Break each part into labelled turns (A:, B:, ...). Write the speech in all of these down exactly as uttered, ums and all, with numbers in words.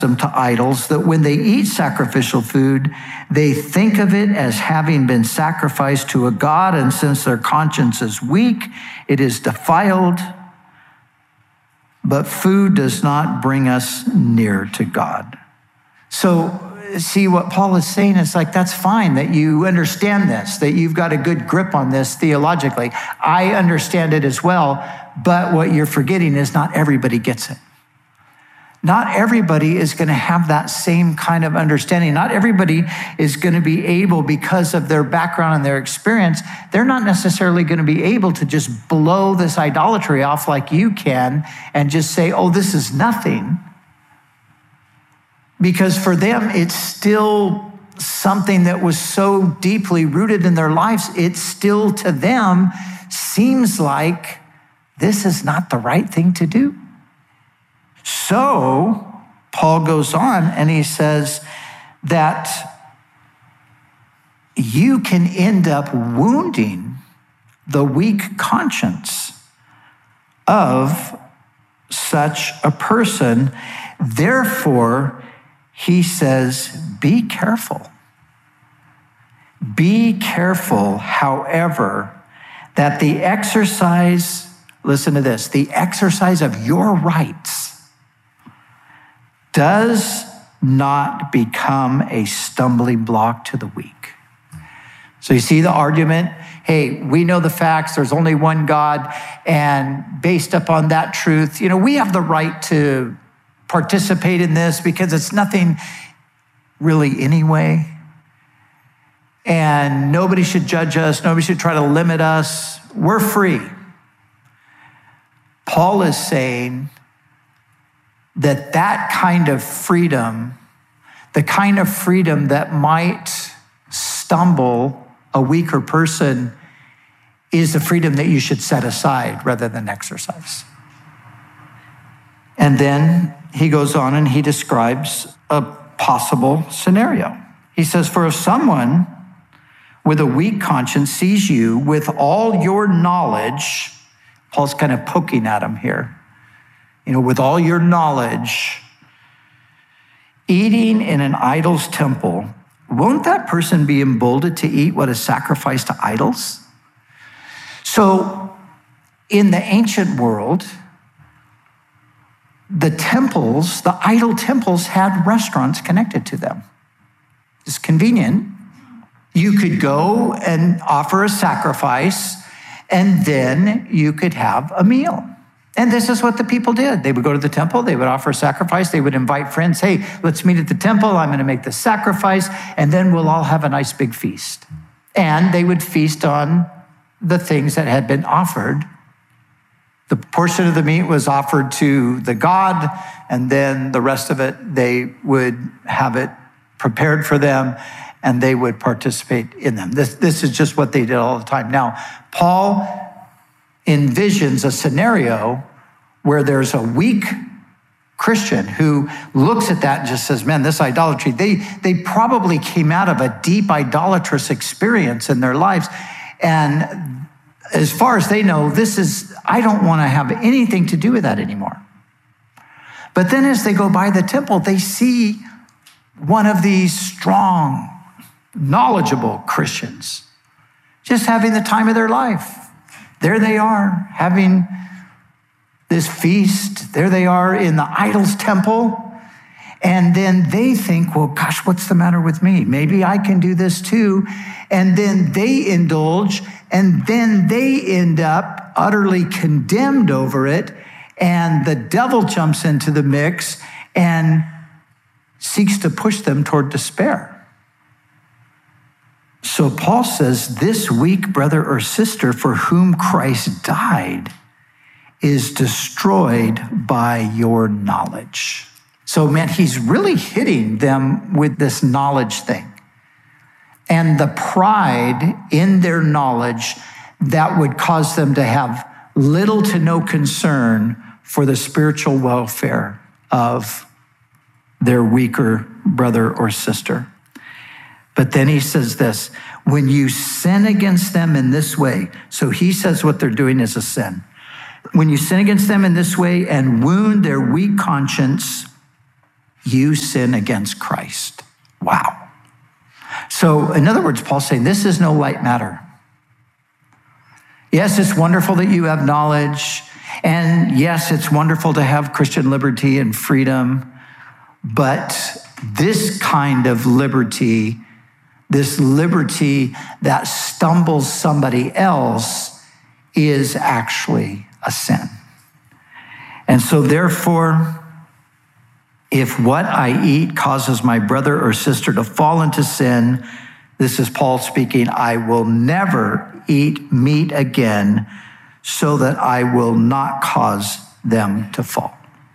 A: them to idols, that when they eat sacrificial food, they think of it as having been sacrificed to a god, and since their conscience is weak, it is defiled. But food does not bring us near to God. So see, what Paul is saying is like, that's fine that you understand this, that you've got a good grip on this theologically. I understand it as well, but what you're forgetting is not everybody gets it. Not everybody is going to have that same kind of understanding. Not everybody is going to be able, because of their background and their experience, they're not necessarily going to be able to just blow this idolatry off like you can and just say, oh, this is nothing. Because for them, it's still something that was so deeply rooted in their lives. It still, to them, seems like this is not the right thing to do. So Paul goes on and he says that you can end up wounding the weak conscience of such a person. Therefore, he says, be careful. Be careful, however, that the exercise, listen to this, the exercise of your rights does not become a stumbling block to the weak. So you see the argument? Hey, we know the facts. There's only one God. And based upon that truth, you know, we have the right to participate in this because it's nothing really anyway. And nobody should judge us. Nobody should try to limit us. We're free. Paul is saying that that kind of freedom, the kind of freedom that might stumble a weaker person, is the freedom that you should set aside rather than exercise. And then he goes on and he describes a possible scenario. He says, for if someone with a weak conscience sees you with all your knowledge, Paul's kind of poking at him here, you know, with all your knowledge, eating in an idol's temple, won't that person be emboldened to eat what is sacrificed to idols? So in the ancient world, the temples, the idol temples had restaurants connected to them. It's convenient. You could go and offer a sacrifice, and then you could have a meal. And this is what the people did. They would go to the temple, they would offer a sacrifice, they would invite friends. Hey, let's meet at the temple. I'm going to make the sacrifice, and then we'll all have a nice big feast. And they would feast on the things that had been offered. The portion of the meat was offered to the god, and then the rest of it, they would have it prepared for them, and they would participate in them. This, this is just what they did all the time. Now, Paul envisions a scenario where there's a weak Christian who looks at that and just says, man, this idolatry, they, they probably came out of a deep idolatrous experience in their lives. And as far as they know, this is, I don't want to have anything to do with that anymore. But then as they go by the temple, they see one of these strong, knowledgeable Christians just having the time of their life. There they are, having this feast. There they are in the idol's temple. And then they think, well, gosh, what's the matter with me? Maybe I can do this too. And then they indulge, and then they end up utterly condemned over it. And the devil jumps into the mix and seeks to push them toward despair. So Paul says, this weak brother or sister for whom Christ died is destroyed by your knowledge. So, man, he's really hitting them with this knowledge thing and the pride in their knowledge that would cause them to have little to no concern for the spiritual welfare of their weaker brother or sister. But then he says this, when you sin against them in this way, so he says what they're doing is a sin. When you sin against them in this way and wound their weak conscience, you sin against Christ. Wow. So in other words, Paul's saying this is no light matter. Yes, it's wonderful that you have knowledge. And yes, it's wonderful to have Christian liberty and freedom. But this kind of liberty, this liberty that stumbles somebody else, is actually a sin. And so therefore, if what I eat causes my brother or sister to fall into sin, this is Paul speaking, I will never eat meat again so that I will not cause them to fall.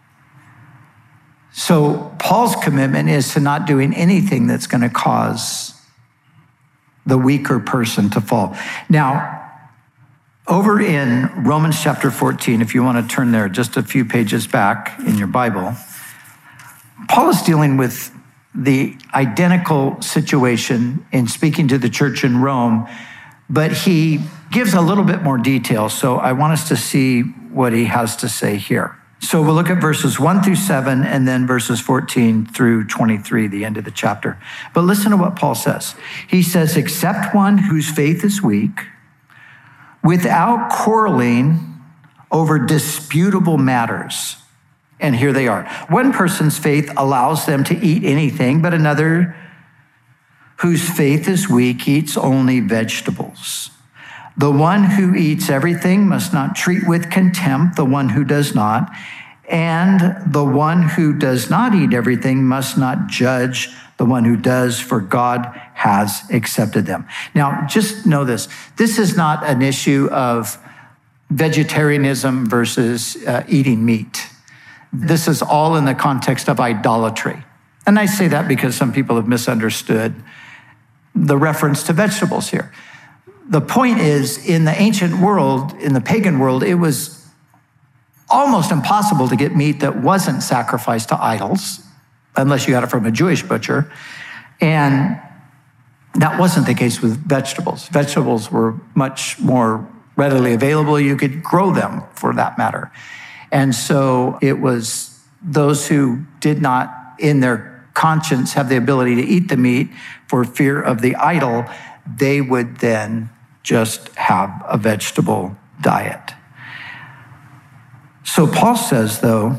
A: So Paul's commitment is to not doing anything that's going to cause the weaker person to fall. Now, over in Romans chapter fourteen, if you want to turn there just a few pages back in your Bible, Paul is dealing with the identical situation in speaking to the church in Rome, but he gives a little bit more detail. So I want us to see what he has to say here. So we'll look at verses one through seven and then verses fourteen through twenty-three, the end of the chapter. But listen to what Paul says. He says, except one whose faith is weak, without quarreling over disputable matters. And here they are. One person's faith allows them to eat anything, but another whose faith is weak eats only vegetables. The one who eats everything must not treat with contempt the one who does not, and the one who does not eat everything must not judge the one who does, for God has accepted them. Now, just know this. This is not an issue of vegetarianism versus uh, eating meat. This is all in the context of idolatry. And I say that because some people have misunderstood the reference to vegetables here. The point is, in the ancient world, in the pagan world, it was almost impossible to get meat that wasn't sacrificed to idols, unless you got it from a Jewish butcher. And that wasn't the case with vegetables. Vegetables were much more readily available. You could grow them, for that matter. And so it was those who did not, in their conscience, have the ability to eat the meat for fear of the idol, they would then just have a vegetable diet. So Paul says, though,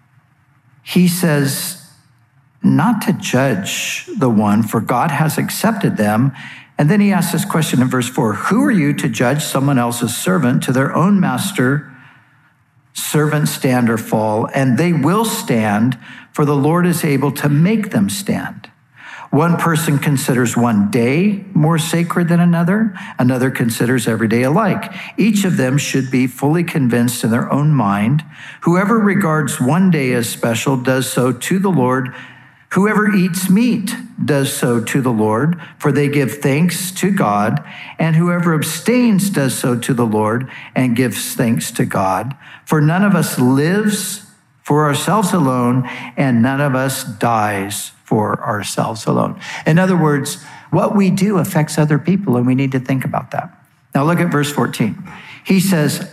A: he says not to judge the one, for God has accepted them. And then he asks this question in verse four, who are you to judge someone else's servant? To their own master, servants stand or fall, and they will stand, for the Lord is able to make them stand. One person considers one day more sacred than another. Another considers every day alike. Each of them should be fully convinced in their own mind. Whoever regards one day as special does so to the Lord. Whoever eats meat does so to the Lord, for they give thanks to God. And whoever abstains does so to the Lord and gives thanks to God. For none of us lives for ourselves alone, and none of us dies for ourselves alone. In other words, what we do affects other people, and we need to think about that. Now look at verse fourteen. He says,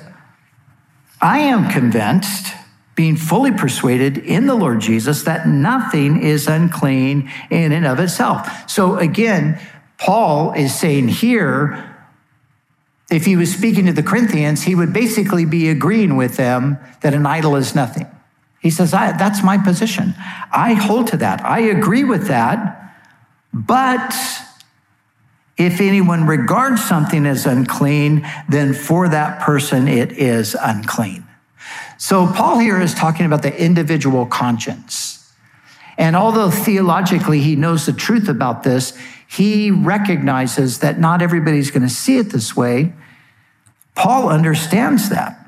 A: I am convinced, being fully persuaded in the Lord Jesus, that nothing is unclean in and of itself. So again, Paul is saying here, if he was speaking to the Corinthians, he would basically be agreeing with them that an idol is nothing. He says, I, that's my position. I hold to that. I agree with that. But if anyone regards something as unclean, then for that person it is unclean. So Paul here is talking about the individual conscience. And although theologically he knows the truth about this, he recognizes that not everybody's going to see it this way. Paul understands that.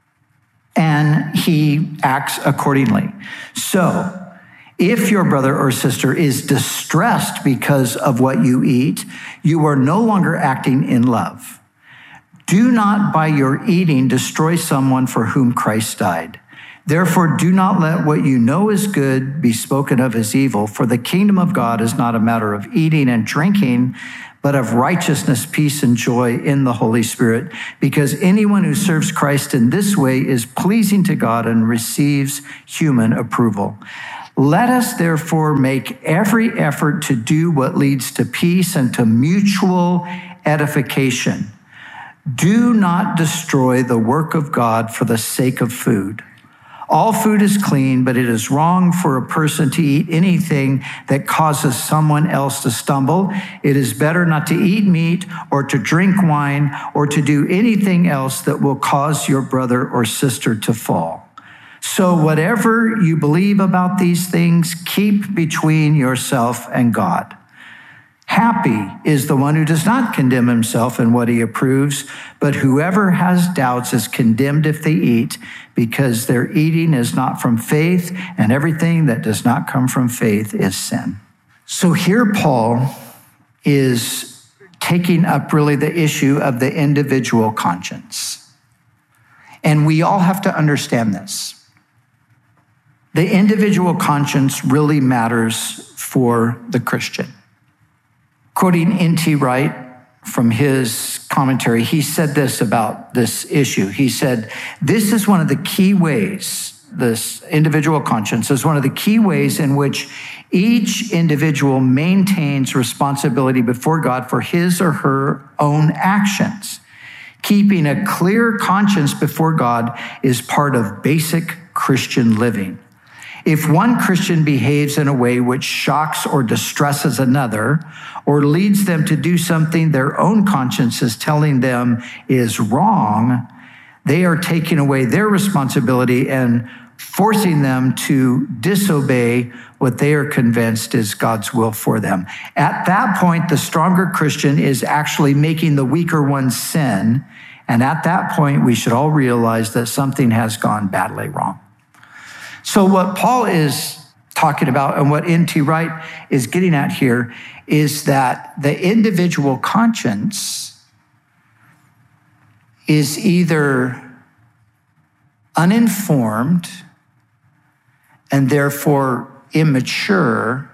A: And he acts accordingly. So if your brother or sister is distressed because of what you eat, you are no longer acting in love. Do not by your eating destroy someone for whom Christ died. Therefore, do not let what you know is good be spoken of as evil, for the kingdom of God is not a matter of eating and drinking, but of righteousness, peace, and joy in the Holy Spirit, because anyone who serves Christ in this way is pleasing to God and receives human approval. Let us therefore make every effort to do what leads to peace and to mutual edification. Do not destroy the work of God for the sake of food. All food is clean, but it is wrong for a person to eat anything that causes someone else to stumble. It is better not to eat meat or to drink wine or to do anything else that will cause your brother or sister to fall. So whatever you believe about these things, keep between yourself and God. Happy is the one who does not condemn himself in what he approves, but whoever has doubts is condemned if they eat, because their eating is not from faith, and everything that does not come from faith is sin. So here Paul is taking up really the issue of the individual conscience. And we all have to understand this. The individual conscience really matters for the Christian. Quoting N T Wright from his commentary, he said this about this issue. He said, this is one of the key ways, this individual conscience is one of the key ways in which each individual maintains responsibility before God for his or her own actions. Keeping a clear conscience before God is part of basic Christian living. If one Christian behaves in a way which shocks or distresses another, or leads them to do something their own conscience is telling them is wrong, they are taking away their responsibility and forcing them to disobey what they are convinced is God's will for them. At that point, the stronger Christian is actually making the weaker one sin. And at that point, we should all realize that something has gone badly wrong. So what Paul is talking about and what N T Wright is getting at here is that the individual conscience is either uninformed and therefore immature,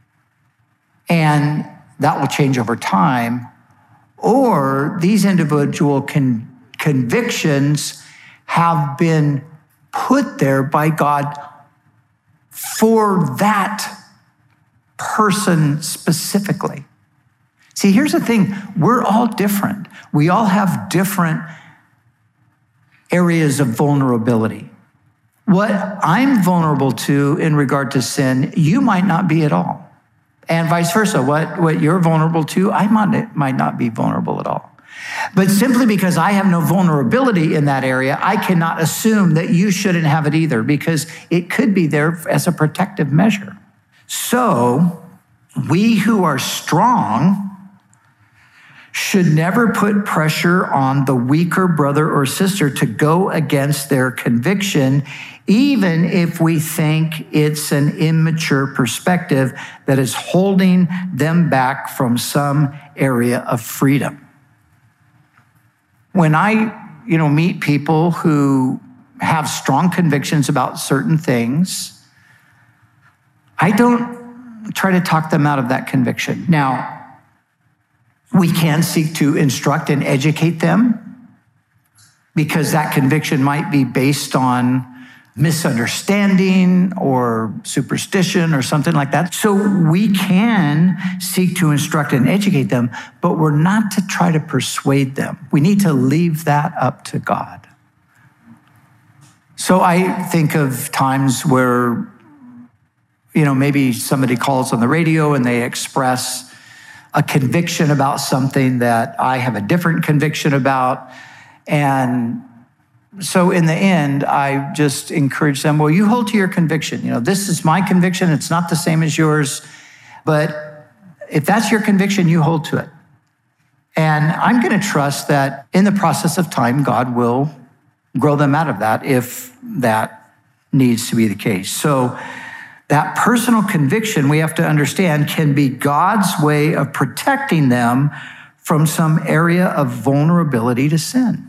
A: and that will change over time, or these individual con- convictions have been put there by God for that person specifically. See, here's the thing. We're all different. We all have different areas of vulnerability. What I'm vulnerable to in regard to sin, you might not be at all. And vice versa. What, what you're vulnerable to, I might, might not be vulnerable at all. But simply because I have no vulnerability in that area, I cannot assume that you shouldn't have it either, because it could be there as a protective measure. So we who are strong should never put pressure on the weaker brother or sister to go against their conviction, even if we think it's an immature perspective that is holding them back from some area of freedom. When I, you know, meet people who have strong convictions about certain things, I don't try to talk them out of that conviction. Now, we can seek to instruct and educate them, because that conviction might be based on misunderstanding or superstition or something like that. So we can seek to instruct and educate them, but we're not to try to persuade them. We need to leave that up to God. So I think of times where, you know, maybe somebody calls on the radio and they express a conviction about something that I have a different conviction about. And so in the end, I just encourage them, well, you hold to your conviction. You know, this is my conviction. It's not the same as yours. But if that's your conviction, you hold to it. And I'm going to trust that in the process of time, God will grow them out of that if that needs to be the case. So that personal conviction, we have to understand, can be God's way of protecting them from some area of vulnerability to sin.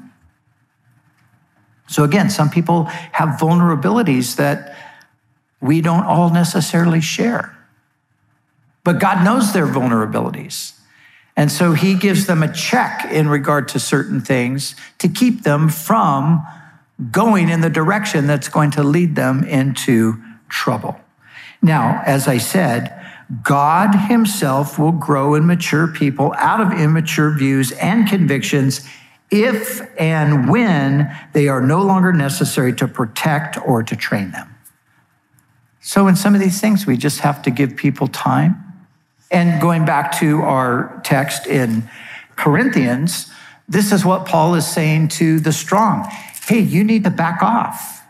A: So again, some people have vulnerabilities that we don't all necessarily share. But God knows their vulnerabilities. And so he gives them a check in regard to certain things to keep them from going in the direction that's going to lead them into trouble. Now, as I said, God himself will grow and mature people out of immature views and convictions if and when they are no longer necessary to protect or to train them. So in some of these things, we just have to give people time. And going back to our text in Corinthians, this is what Paul is saying to the strong. Hey, you need to back off.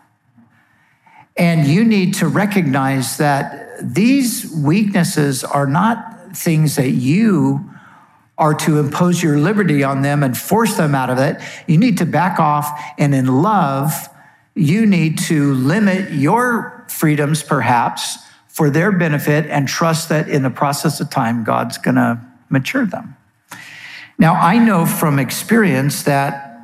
A: And you need to recognize that these weaknesses are not things that you are to impose your liberty on them and force them out of it. You need to back off, and in love, you need to limit your freedoms, perhaps, for their benefit, and trust that in the process of time, God's gonna mature them. Now, I know from experience that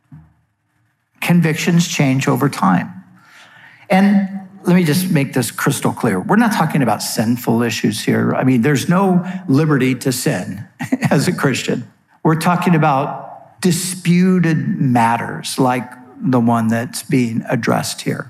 A: convictions change over time. And let me just make this crystal clear. We're not talking about sinful issues here. I mean, there's no liberty to sin as a Christian. We're talking about disputed matters like the one that's being addressed here.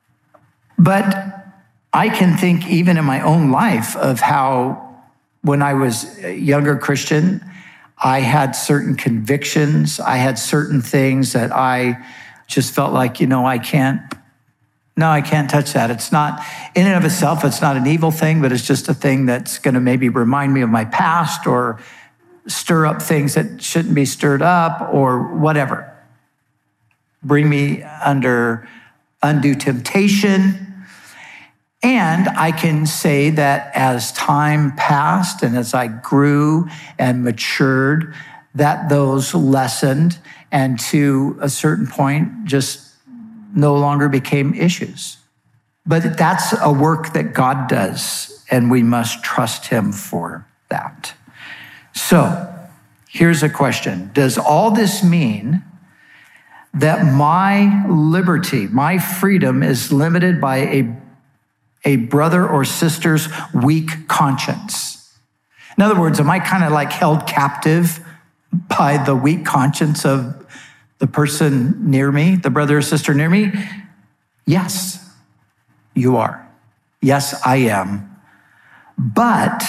A: But I can think even in my own life of how when I was a younger Christian, I had certain convictions. I had certain things that I just felt like, you know, I can't, no, I can't touch that. It's not, in and of itself, it's not an evil thing, but it's just a thing that's going to maybe remind me of my past or stir up things that shouldn't be stirred up or whatever. Bring me under undue temptation. And I can say that as time passed and as I grew and matured, that those lessened and to a certain point just no longer became issues. But that's a work that God does, and we must trust him for that. So here's a question. Does all this mean that my liberty, my freedom is limited by a, a brother or sister's weak conscience? In other words, am I kind of like held captive by the weak conscience of the person near me, the brother or sister near me? Yes, you are. Yes, I am. But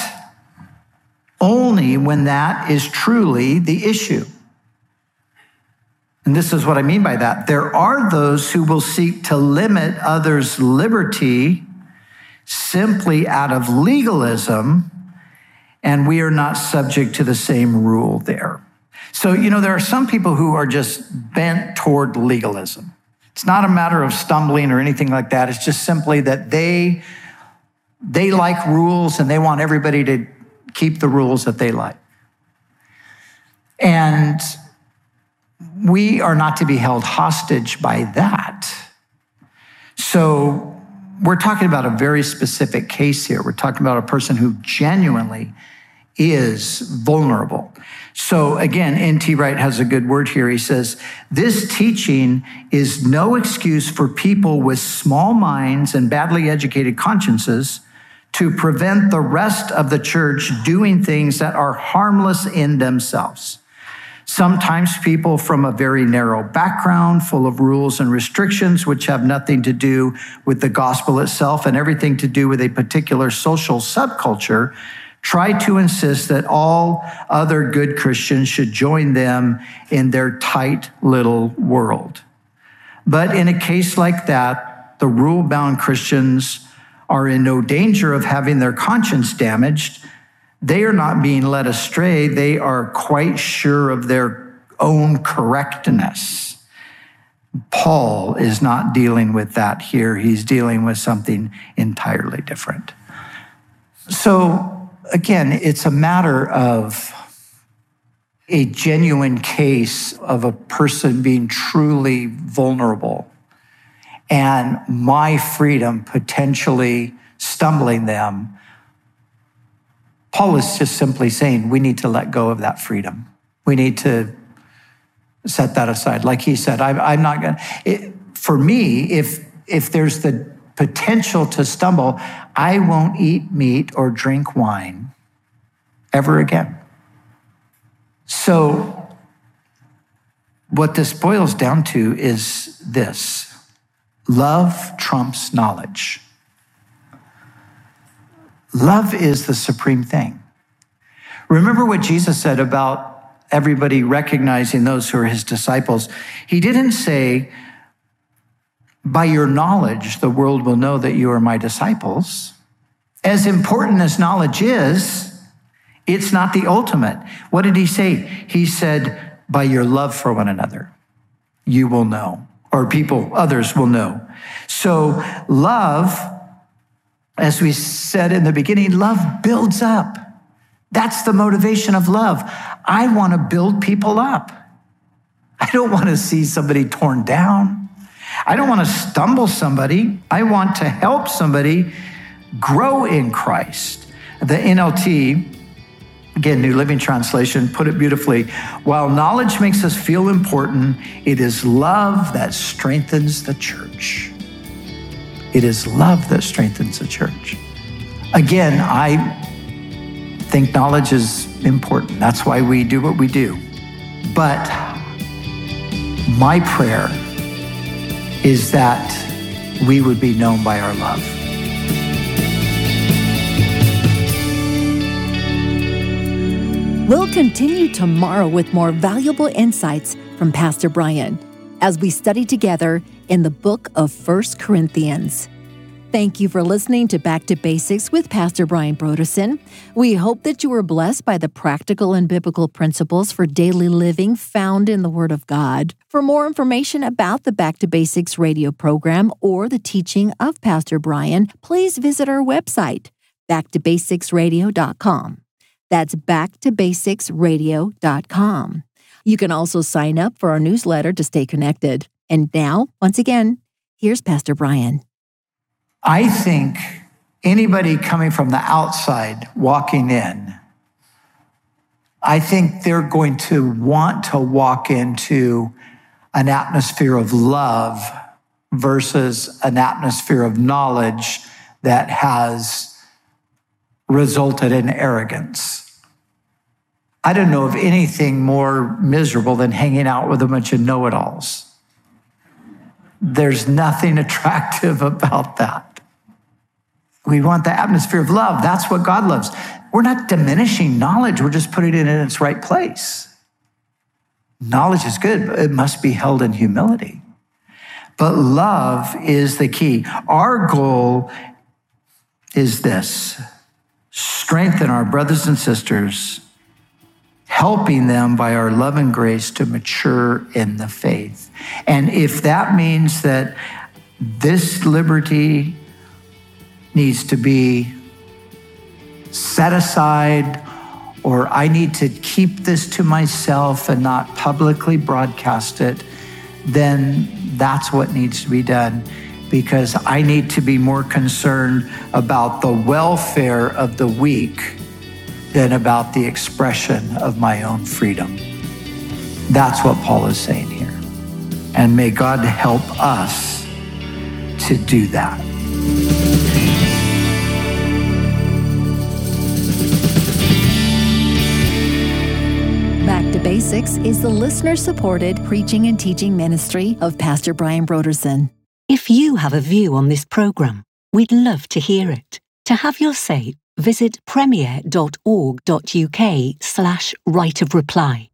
A: only when that is truly the issue. And this is what I mean by that. There are those who will seek to limit others' liberty simply out of legalism, and we are not subject to the same rule there. So, you know, there are some people who are just bent toward legalism. It's not a matter of stumbling or anything like that. It's just simply that they, they like rules and they want everybody to keep the rules that they like. And we are not to be held hostage by that. So we're talking about a very specific case here. We're talking about a person who genuinely is vulnerable. So again, N T Wright has a good word here. He says, this teaching is no excuse for people with small minds and badly educated consciences to prevent the rest of the church doing things that are harmless in themselves. Sometimes people from a very narrow background, full of rules and restrictions, which have nothing to do with the gospel itself and everything to do with a particular social subculture, try to insist that all other good Christians should join them in their tight little world. But in a case like that, the rule-bound Christians are in no danger of having their conscience damaged. They are not being led astray. They are quite sure of their own correctness. Paul is not dealing with that here. He's dealing with something entirely different. So, again, it's a matter of a genuine case of a person being truly vulnerable and my freedom potentially stumbling them. Paul is just simply saying we need to let go of that freedom. We need to set that aside. Like he said, I, I'm not going to, for me, if, if there's the potential to stumble, I won't eat meat or drink wine ever again. So what this boils down to is this: love trumps knowledge. Love is the supreme thing. Remember what Jesus said about everybody recognizing those who are his disciples. He didn't say, by your knowledge, the world will know that you are my disciples. As important as knowledge is, it's not the ultimate. What did he say? He said, by your love for one another, you will know, or people, others will know. So love, as we said in the beginning, love builds up. That's the motivation of love. I want to build people up. I don't want to see somebody torn down. I don't want to stumble somebody. I want to help somebody grow in Christ. The N L T, again, New Living Translation, put it beautifully. While knowledge makes us feel important, it is love that strengthens the church. It is love that strengthens the church. Again, I think knowledge is important. That's why we do what we do. But my prayer is that we would be known by our love.
B: We'll continue tomorrow with more valuable insights from Pastor Brian as we study together in the book of First Corinthians. Thank you for listening to Back to Basics with Pastor Brian Brodersen. We hope that you were blessed by the practical and biblical principles for daily living found in the Word of God. For more information about the Back to Basics radio program or the teaching of Pastor Brian, please visit our website, back to basics radio dot com. That's back to basics radio dot com. You can also sign up for our newsletter to stay connected. And now, once again, here's Pastor Brian.
A: I think anybody coming from the outside walking in, I think they're going to want to walk into an atmosphere of love versus an atmosphere of knowledge that has resulted in arrogance. I don't know of anything more miserable than hanging out with a bunch of know-it-alls. There's nothing attractive about that. We want the atmosphere of love. That's what God loves. We're not diminishing knowledge. We're just putting it in its right place. Knowledge is good, but it must be held in humility. But love is the key. Our goal is this: strengthen our brothers and sisters, helping them by our love and grace to mature in the faith. And if that means that this liberty needs to be set aside, or I need to keep this to myself and not publicly broadcast it, then that's what needs to be done, because I need to be more concerned about the welfare of the weak than about the expression of my own freedom. That's what Paul is saying here. And may God help us to do that.
B: Back to Basics is the listener-supported preaching and teaching ministry of Pastor Brian Brodersen.
C: If you have a view on this program, we'd love to hear it. To have your say, visit premier dot org dot uk slash right of reply.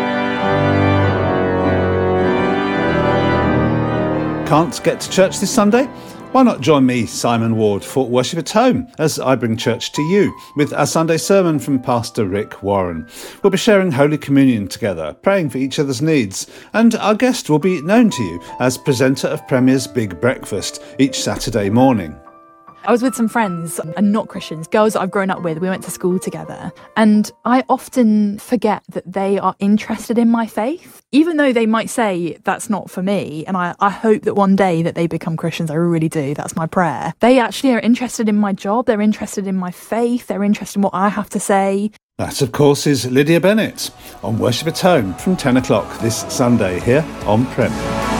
D: Can't get to church this Sunday? Why not join me, Simon Ward, for Worship at Home as I bring church to you with a Sunday sermon from Pastor Rick Warren. We'll be sharing Holy Communion together, praying for each other's needs, and our guest will be known to you as presenter of Premier's Big Breakfast each Saturday morning.
E: I was with some friends, and not Christians, girls that I've grown up with. We went to school together. And I often forget that they are interested in my faith, even though they might say that's not for me. And I, I hope that one day that they become Christians. I really do. That's my prayer. They actually are interested in my job. They're interested in my faith. They're interested in what I have to say.
D: That, of course, is Lydia Bennett on Worship at Home from ten o'clock this Sunday here on Premier.